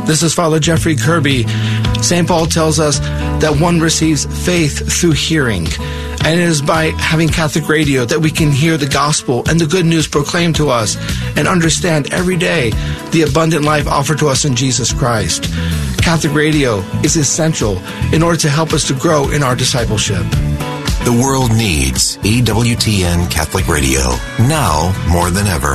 This is Father Jeffrey Kirby. St. Paul tells us that one receives faith through hearing. And it is by having Catholic radio that we can hear the gospel and the good news proclaimed to us and understand every day the abundant life offered to us in Jesus Christ. Catholic radio is essential in order to help us to grow in our discipleship. The world needs EWTN Catholic Radio now more than ever.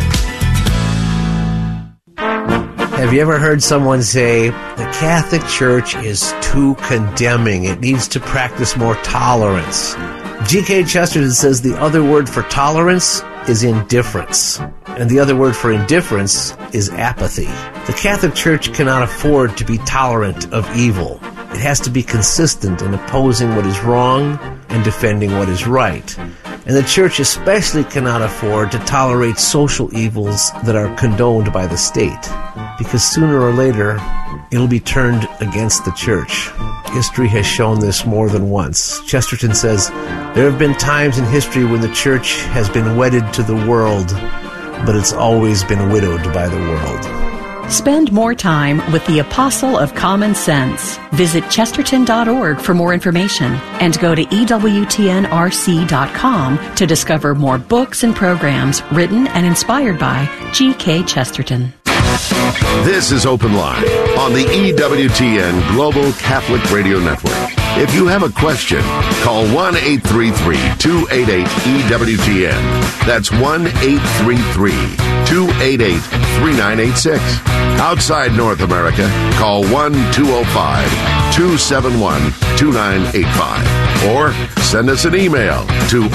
Have you ever heard someone say, the Catholic Church is too condemning, it needs to practice more tolerance? G.K. Chesterton says the other word for tolerance is indifference, and the other word for indifference is apathy. The Catholic Church cannot afford to be tolerant of evil. It has to be consistent in opposing what is wrong and defending what is right. And the Church especially cannot afford to tolerate social evils that are condoned by the state, because sooner or later, it'll be turned against the Church. History has shown this more than once. Chesterton says, there have been times in history when the Church has been wedded to the world, but it's always been widowed by the world. Spend more time with the Apostle of Common Sense. Visit chesterton.org for more information and go to EWTNRC.com to discover more books and programs written and inspired by G.K. Chesterton. This is Open Line on the EWTN Global Catholic Radio Network. If you have a question, call 1-833-288-EWTN. That's 1-833-288-3986. Outside North America, call 1-205-271-2985. Or send us an email to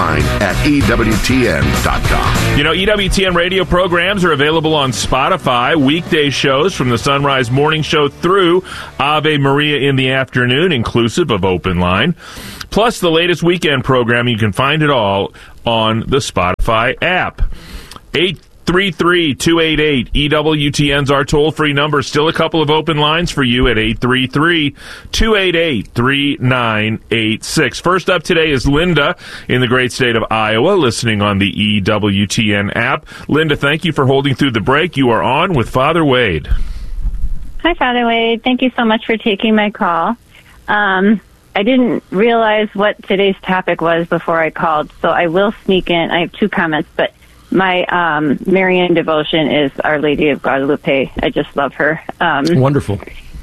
openline@EWTN.com. You know, EWTN radio programs are available on Spotify. Weekday shows from the Sunrise Morning Show through Ave Maria in the afternoon, inclusive of Open Line. Plus the latest weekend programming. You can find it all on the Spotify app. 833-288-EWTN's our toll-free number. Still a couple of open lines for you at 833-288-3986. First up today is Linda in the great state of Iowa, listening on the EWTN app. Linda, thank you for holding through the break. You are on with Father Wade. Hi, Father Wade. Thank you so much for taking my call. I didn't realize what today's topic was before I called, so I will sneak in. I have two comments, but my Marian devotion is Our Lady of Guadalupe. I just love her. Wonderful.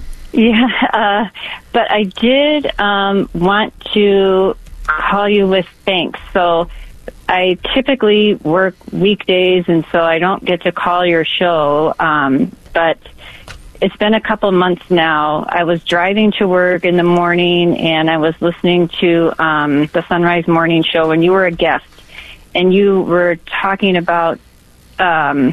Yeah, but I did want to call you with thanks. So I typically work weekdays, and so I don't get to call your show, but it's been a couple months now. I was driving to work in the morning, and I was listening to the Sunrise Morning Show when you were a guest. And you were talking about how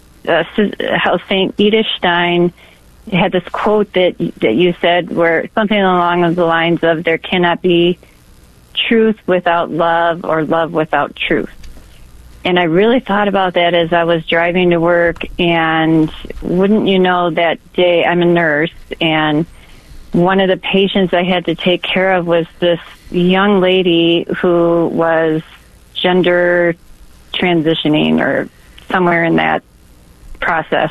St. Edith Stein had this quote that you said where something along the lines of there cannot be truth without love or love without truth. And I really thought about that as I was driving to work, and wouldn't you know, that day I'm a nurse, and one of the patients I had to take care of was this young lady who was gender transitioning or somewhere in that process.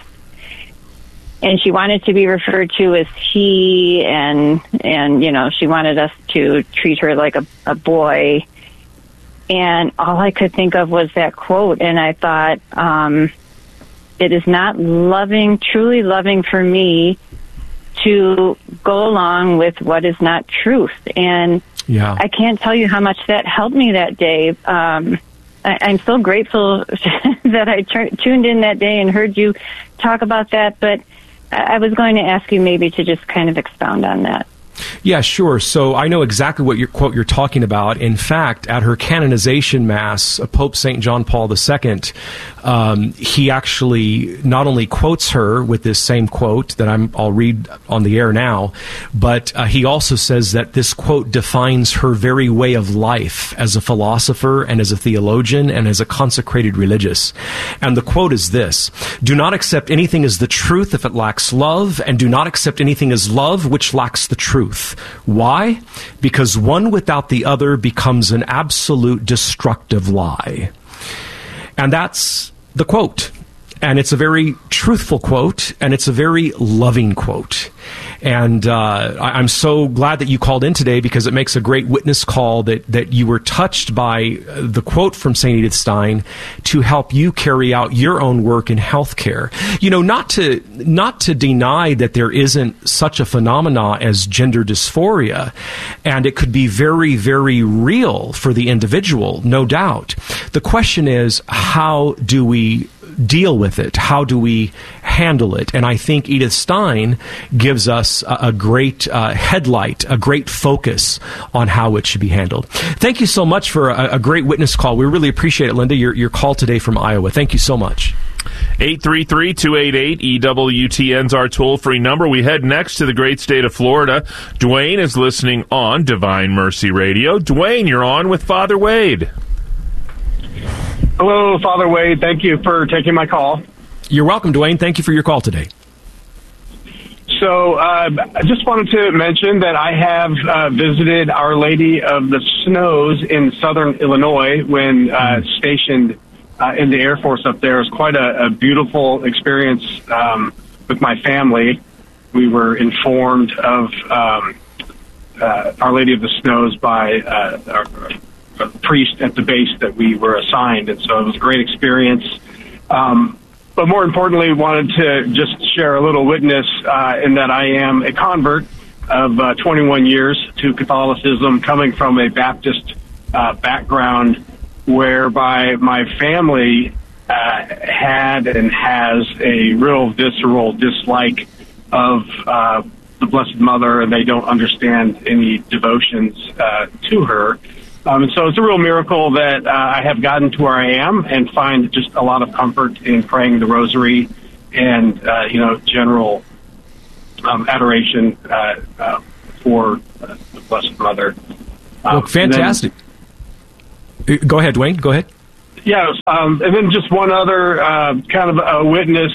And she wanted to be referred to as he, and you know, she wanted us to treat her like a boy. And all I could think of was that quote, and I thought, it is not loving, truly loving for me to go along with what is not truth. And yeah, I can't tell you how much that helped me that day. I'm so grateful that I tuned in that day and heard you talk about that, but I was going to ask you maybe to just kind of expound on that. Yeah, sure. So I know exactly what quote you're talking about. In fact, at her canonization mass, Pope St. John Paul II, he actually not only quotes her with this same quote that I'll read on the air now, but he also says that this quote defines her very way of life as a philosopher and as a theologian and as a consecrated religious. And the quote is this: "Do not accept anything as the truth if it lacks love, and do not accept anything as love which lacks the truth. Why? Because one without the other becomes an absolute destructive lie." And that's the quote. And it's a very truthful quote, and it's a very loving quote. And I'm so glad that you called in today, because it makes a great witness call that you were touched by the quote from St. Edith Stein to help you carry out your own work in healthcare. You know, not to deny that there isn't such a phenomena as gender dysphoria, and it could be very, very real for the individual, no doubt. The question is, how do we deal with it? How do we handle it? And I think Edith Stein gives us a great headlight, a great focus on how it should be handled. Thank you so much for a great witness call. We really appreciate it, Linda, your call today from Iowa. Thank you so much. 833-288-EWTN's our toll-free number. We head next to the great state of Florida. Dwayne is listening on Divine Mercy Radio. Dwayne, you're on with Father Wade. Hello, Father Wade. Thank you for taking my call. You're welcome, Dwayne. Thank you for your call today. So I just wanted to mention that I have visited Our Lady of the Snows in southern Illinois when stationed in the Air Force up there. It was quite a beautiful experience with my family. We were informed of Our Lady of the Snows by our priest at the base that we were assigned, and so it was a great experience. But more importantly, wanted to just share a little witness in that I am a convert of 21 years to Catholicism, coming from a Baptist background, whereby my family had and has a real visceral dislike of the Blessed Mother, and they don't understand any devotions to her. And so it's a real miracle that I have gotten to where I am and find just a lot of comfort in praying the Rosary and, general adoration for the Blessed Mother. Well, fantastic. Go ahead, Dwayne. Go ahead. Yeah, and then just one other kind of a witness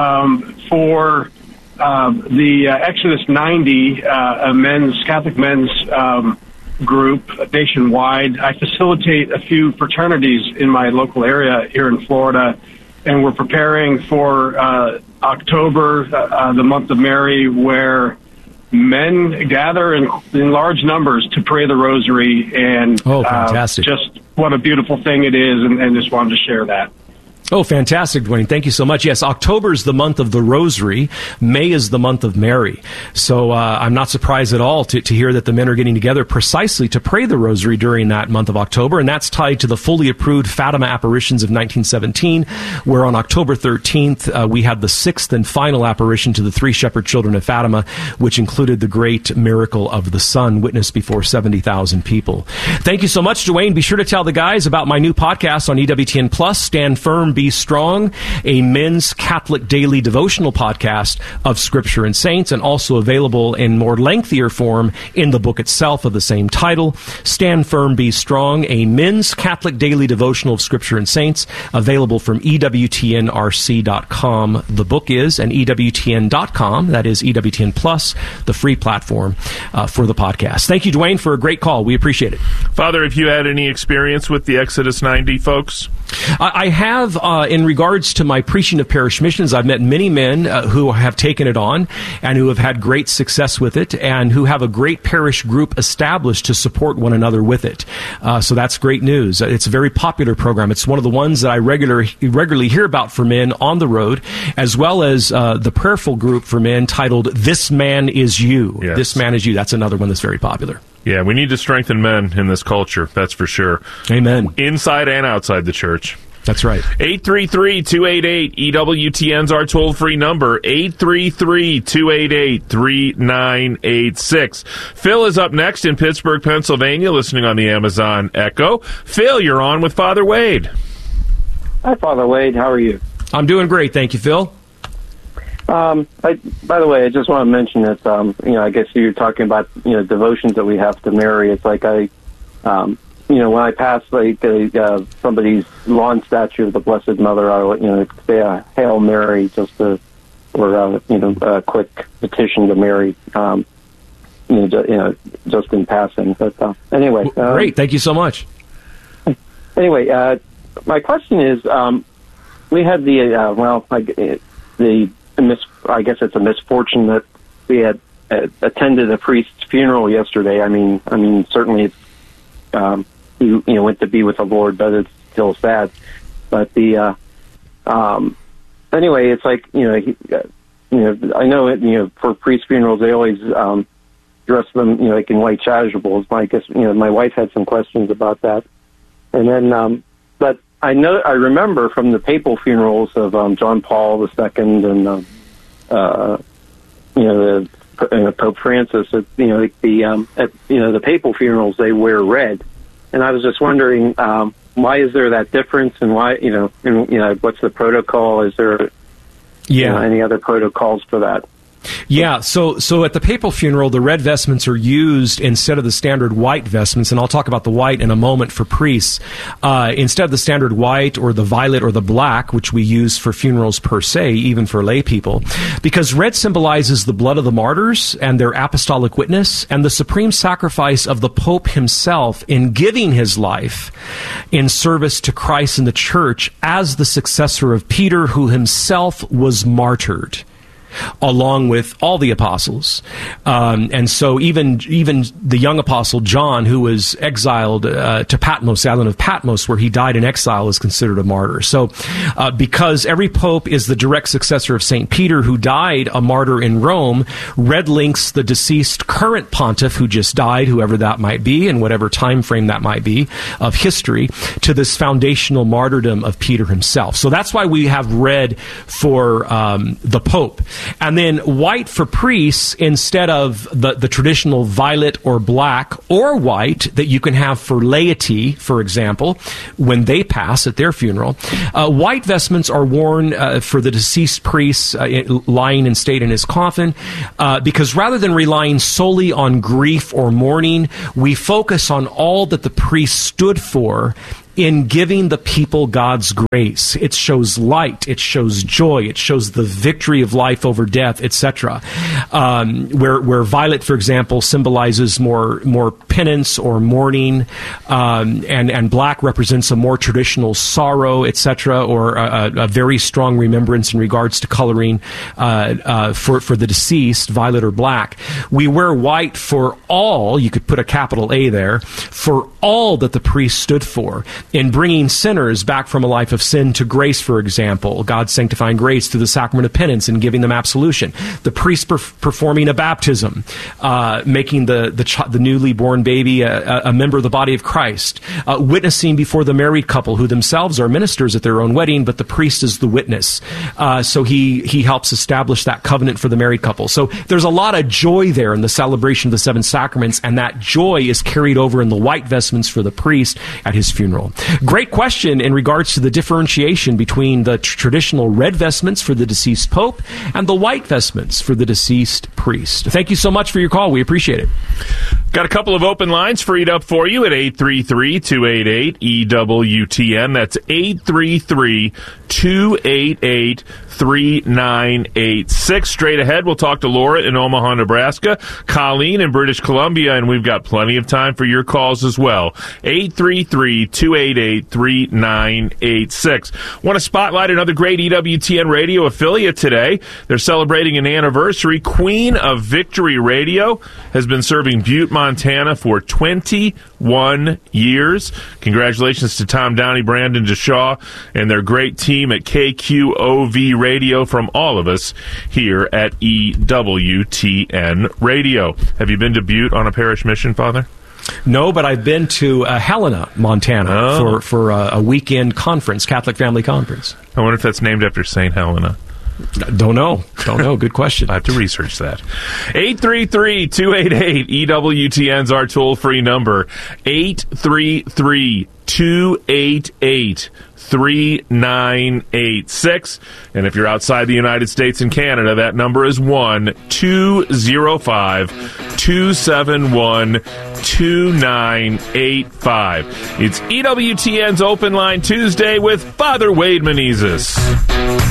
for the Exodus 90, a Catholic men's group nationwide. I facilitate a few fraternities in my local area here in Florida, and we're preparing for October, the month of Mary, where men gather in large numbers to pray the Rosary, and fantastic. Just what a beautiful thing it is, and just wanted to share that. Oh, fantastic, Dwayne. Thank you so much. Yes, October is the month of the Rosary. May is the month of Mary. So I'm not surprised at all to hear that the men are getting together precisely to pray the Rosary during that month of October, and that's tied to the fully approved Fatima apparitions of 1917, where on October 13th we had the sixth and final apparition to the three shepherd children of Fatima, which included the great miracle of the sun witnessed before 70,000 people. Thank you so much, Dwayne. Be sure to tell the guys about my new podcast on EWTN Plus, Stand Firm, Be Strong, a men's Catholic daily devotional podcast of Scripture and Saints, and also available in more lengthier form in the book itself of the same title, Stand Firm, Be Strong, a men's Catholic daily devotional of Scripture and Saints, available from EWTNRC.com. The book is, and EWTN.com, that is EWTN Plus, the free platform for the podcast. Thank you, Dwayne, for a great call. We appreciate it. Father, have you had any experience with the Exodus 90 folks? I have, in regards to my preaching of parish missions, I've met many men who have taken it on and who have had great success with it and who have a great parish group established to support one another with it. So that's great news. It's a very popular program. It's one of the ones that I regularly hear about for men on the road, as well as the prayerful group for men titled This Man Is You. Yes. This Man Is You. That's another one that's very popular. Yeah, we need to strengthen men in this culture, that's for sure. Amen. Inside and outside the church. That's right. 833-288-EWTN's our toll-free number, 833-288-3986. Phil is up next in Pittsburgh, Pennsylvania, listening on the Amazon Echo. Phil, you're on with Father Wade. Hi, Father Wade. How are you? I'm doing great. Thank you, Phil. By the way, I just want to mention that, I guess you're talking about, devotions that we have to Mary. It's like when I pass somebody's lawn statue of the Blessed Mother, I say a Hail Mary just a quick petition to Mary, just in passing. But anyway, great. Thank you so much. Anyway, my question is, we had I guess it's a misfortune that we had attended a priest's funeral yesterday. I mean, certainly it's, he went to be with the Lord, but it's still sad. But anyway, it's like, I know it, for priest funerals, they always dress them, like in white chasubles. I guess, my wife had some questions about that. And then, but I remember from the papal funerals of John Paul II and, Pope Francis, the papal funerals, they wear red. And I was just wondering, why is there that difference, and why, what's the protocol? Is there any other protocols for that? Yeah, so at the papal funeral, the red vestments are used instead of the standard white vestments, and I'll talk about the white in a moment for priests. Instead of the standard white or the violet or the black, which we use for funerals per se, even for lay people, because red symbolizes the blood of the martyrs and their apostolic witness and the supreme sacrifice of the Pope himself in giving his life in service to Christ and the Church as the successor of Peter, who himself was martyred along with all the apostles. And so even the young apostle John, who was exiled to Patmos, the island of Patmos, where he died in exile, is considered a martyr. So because every pope is the direct successor of St. Peter, who died a martyr in Rome, red links the deceased current pontiff who just died, whoever that might be, and whatever time frame that might be of history, to this foundational martyrdom of Peter himself. So that's why we have red for the pope. And then white for priests instead of the traditional violet or black or white that you can have for laity, for example, when they pass at their funeral. White vestments are worn for the deceased priest lying in state in his coffin, because rather than relying solely on grief or mourning, we focus on all that the priest stood for in giving the people God's grace. It shows light, it shows joy, it shows the victory of life over death, etc. Where violet, for example, symbolizes more penance or mourning, and black represents a more traditional sorrow, etc., or a very strong remembrance in regards to coloring for the deceased, violet or black. We wear white for all, you could put a capital A there, for all that the priest stood for, in bringing sinners back from a life of sin to grace, for example, God's sanctifying grace through the sacrament of penance and giving them absolution. The priest performing a baptism, making the newly born baby a member of the body of Christ, witnessing before the married couple who themselves are ministers at their own wedding, but the priest is the witness. So he helps establish that covenant for the married couple. So there's a lot of joy there in the celebration of the seven sacraments, and that joy is carried over in the white vestments for the priest at his funeral. Great question in regards to the differentiation between the traditional red vestments for the deceased pope and the white vestments for the deceased priest. Thank you so much for your call. We appreciate it. Got a couple of open lines freed up for you at 833-288-EWTN. That's 833-288-3986. Straight ahead, we'll talk to Laura in Omaha, Nebraska, Colleen in British Columbia, and we've got plenty of time for your calls as well. 833-288-3986. Want to spotlight another great EWTN radio affiliate today. They're celebrating an anniversary. Queen of Victory Radio has been serving Butte, Montana for 21 years. Congratulations to Tom Downey, Brandon DeShaw, and their great team at KQOV Radio from all of us here at EWTN Radio. Have you been to Butte on a parish mission, Father? No, but I've been to Helena, Montana for a weekend conference, Catholic Family Conference. I wonder if that's named after St. Helena. Don't know. Good question. I have to research that. 833-288-EWTN's our toll-free number. 833-288-3986. And if you're outside the United States and Canada, that number is 1-205-271-2985. It's EWTN's Open Line Tuesday with Father Wade Menezes.